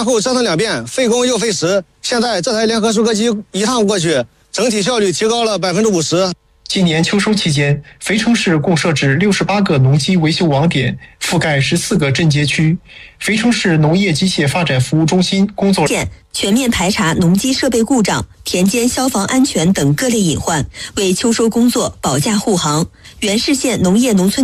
后折腾2遍，费工又费时。现在这台联合收割机一趟过去，整体效率提高了50%。 今年秋收期间，肥城市共设置68个农机维修网点，覆盖14个镇街区。肥城市农业机械发展服务中心工作全面排查农机设备故障、田间消防安全等各类隐患，为秋收工作保驾护航。原市县农业农村